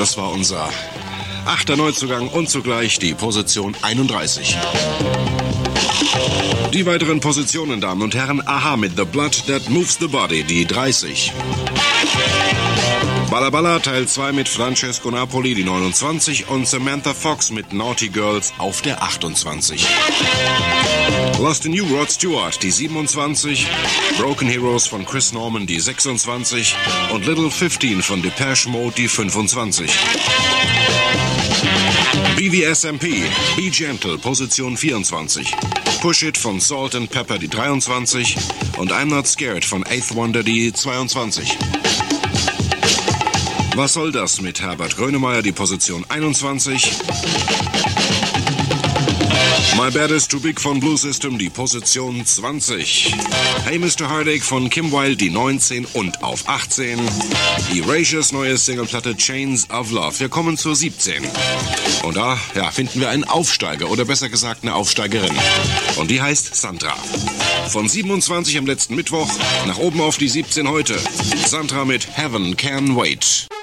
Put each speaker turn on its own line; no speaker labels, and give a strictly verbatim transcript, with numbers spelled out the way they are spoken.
das war unser achter Neuzugang und zugleich die Position einunddreißig. Die weiteren Positionen, Damen und Herren, Aha mit The Blood That Moves the Body, die dreißig. Balla Balla Teil zwei mit Francesco Napoli, die neunundzwanzig, und Samantha Fox mit Naughty Girls auf der achtundzwanzig. Lost in You, Rod Stewart, die siebenundzwanzig, Broken Heroes von Chris Norman, die sechsundzwanzig und Little fifteen von Depeche Mode, die fünfundzwanzig. B V S M P, Be Gentle, Position vierundzwanzig. Push It von Salt and Pepper, die dreiundzwanzig, und I'm Not Scared von Eighth Wonder, die zweiundzwanzig. Was soll das mit Herbert Grönemeyer, die Position einundzwanzig. My Bad Is Too Big von Blue System, die Position zwanzig. Hey Mister Heartache von Kim Wilde, die neunzehn, und auf achtzehn. Erasures neue Singleplatte Chains of Love. Wir kommen zur siebzehn. Und da, ja, finden wir einen Aufsteiger, oder besser gesagt eine Aufsteigerin. Und die heißt Sandra. Von siebenundzwanzig am letzten Mittwoch nach oben auf die siebzehn heute. Sandra mit Heaven Can Wait.